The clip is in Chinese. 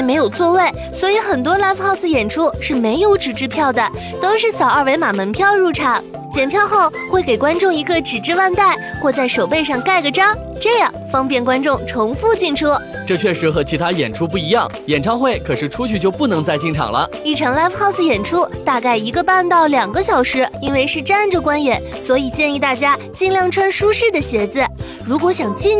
没有座位，所以很多 live house 演出是没有纸质票的，都是扫二维码门票入场。检票后会给观众一个纸质腕带，或在手背上盖个章，这样方便观众重复进出。 这确实和其他演出不一样，演唱会可是出去就不能再进场了。 一场 live house 演出大概1个半到2个小时，因为是站着观演，所以建议大家尽量穿舒适的鞋子。如果想近